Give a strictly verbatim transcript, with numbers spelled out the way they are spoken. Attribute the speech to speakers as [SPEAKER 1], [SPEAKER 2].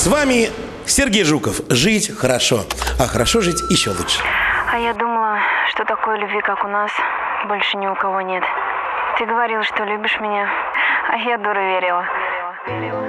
[SPEAKER 1] С вами Сергей Жуков. Жить хорошо, а хорошо жить еще лучше.
[SPEAKER 2] А я думала, что такой любви, как у нас, больше ни у кого нет. Ты говорил, что любишь меня, а я, дура, верила.